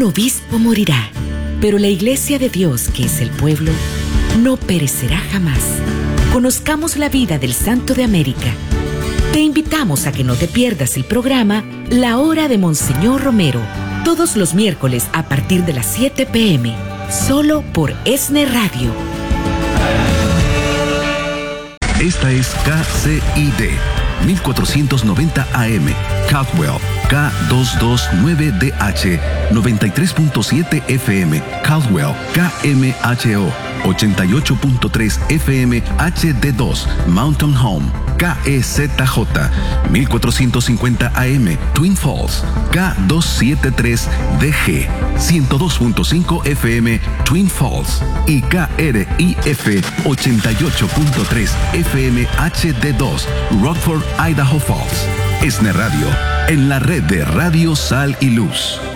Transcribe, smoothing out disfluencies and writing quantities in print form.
Un obispo morirá, pero la Iglesia de Dios, que es el pueblo, no perecerá jamás. Conozcamos la vida del Santo de América. Te invitamos a que no te pierdas el programa La Hora de Monseñor Romero, todos los miércoles a partir de las 7 p.m., solo por ESNE Radio. Esta es KCID, 1490 AM, Caldwell, K229DH, 93.7 FM, Caldwell, KMHO, 88.3 FM, HD2, Mountain Home, KEZJ, 1450 AM, Twin Falls, K273DG, 102.5 FM, Twin Falls, y KRIF, 88.3 FM, HD2, Rockford, Idaho Falls. ESNE Radio, en la red de Radio Sal y Luz.